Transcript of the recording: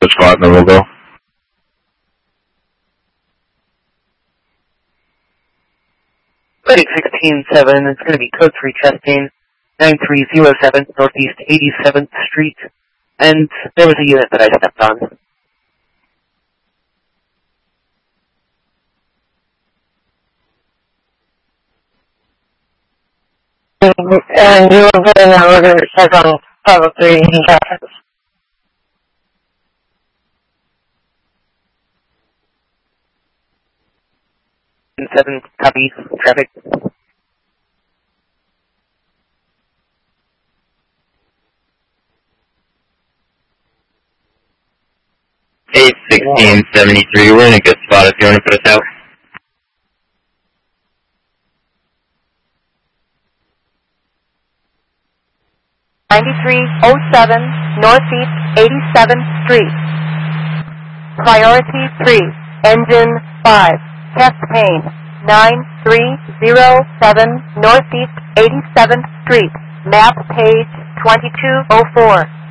the spot and then we'll go. City 16-7, it's going to be code 3 testing, 9307 Northeast 87th Street, and there was a unit that I stepped on. And you were putting that we're going to check on 503 traffic. 7, copy, traffic. Hey, 1673, we're in a good spot if you want to put us out. Northeast 87th Street. Priority 3, Engine 5, test pane, 9307 Northeast 87th Street, map page 2204.